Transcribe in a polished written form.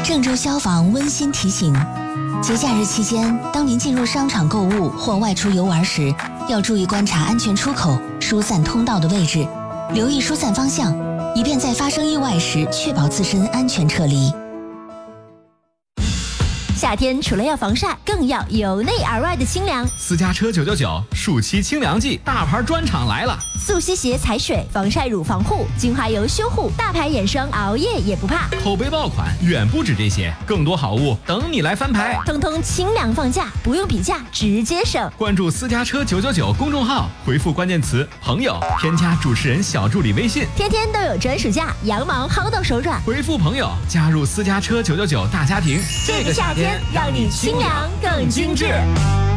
郑州消防温馨提醒：节假日期间，当您进入商场购物或外出游玩时，要注意观察安全出口、疏散通道的位置，留意疏散方向，以便在发生意外时确保自身安全撤离。 夏天除了要防晒，更要由内而外的清凉。 私家车999暑期清凉季大牌专场来了， 速吸鞋踩水，防晒乳防护，精华油修护，大牌眼霜，熬夜也不怕。 口碑爆款远不止这些，更多好物等你来翻牌， 通通清凉放价，不用比价，直接省。 关注私家车999公众号，回复关键词朋友，添加主持人小助理微信， 天天都有专属价，羊毛薅到手软。 回复朋友加入私家车999大家庭， 这个夏天让你清凉更精致。